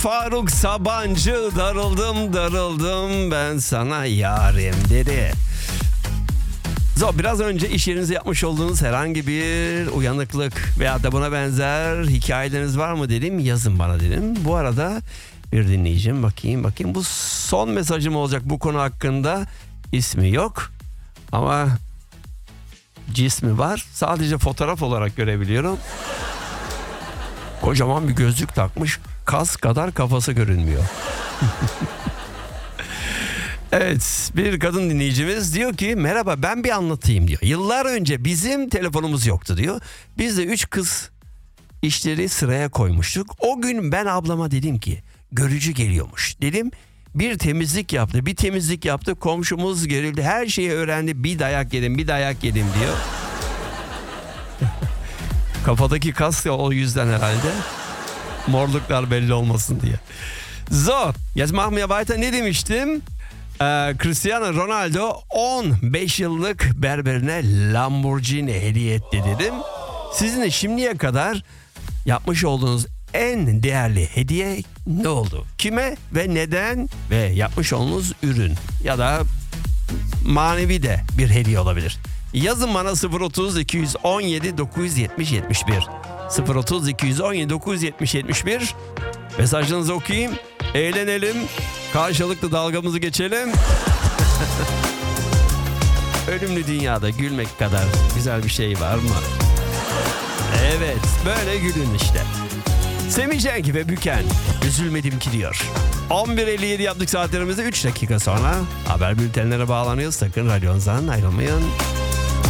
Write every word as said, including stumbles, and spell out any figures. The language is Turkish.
Faruk Sabancı, darıldım darıldım ben sana yarim dedi. So, biraz önce iş yerinizde yapmış olduğunuz herhangi bir uyanıklık veya da buna benzer hikayeleriniz var mı dedim, yazın bana dedim. Bu arada bir dinleyicim, bakayım bakayım bu son mesajım olacak bu konu hakkında. İsmi yok ama cismi var, sadece fotoğraf olarak görebiliyorum. Kocaman bir gözlük takmış, kas kadar kafası görünmüyor. Evet, bir kadın dinleyicimiz diyor ki merhaba, ben bir anlatayım diyor. Yıllar önce bizim telefonumuz yoktu diyor. Biz de üç kız işleri sıraya koymuştuk. O gün ben ablama dedim ki görücü geliyormuş. Dedim, bir temizlik yaptı bir temizlik yaptı komşumuz gerildi, her şeyi öğrendi, bir dayak yedim bir dayak yedim diyor. Kafadaki kas ya, o yüzden herhalde. Morluklar belli olmasın diye. So, jetzt machen wir weiter. Ne demiştim? Ee, Cristiano Ronaldo on beş yıllık berberine Lamborghini hediye etti dedim. Sizin de şimdiye kadar yapmış olduğunuz en değerli hediye ne oldu? Kime ve neden? Ve yapmış olduğunuz ürün ya da manevi de bir hediye olabilir. Yazın bana sıfır otuz iki on yedi dokuz yetmiş yetmiş bir sıfır otuz iki on yedi dokuz yetmiş yetmiş bir mesajlarınızı okuyayım, eğlenelim, karşılıklı dalgamızı geçelim. Ölümlü dünyada gülmek kadar güzel bir şey var mı? Evet, böyle gülün işte. Semih Cenk ve Büken, üzülmedim ki diyor. on bir elli yedi yaptık saatlerimizde, üç dakika sonra haber bültenlere bağlanıyoruz. Sakın radyonuzdan ayrılmayın.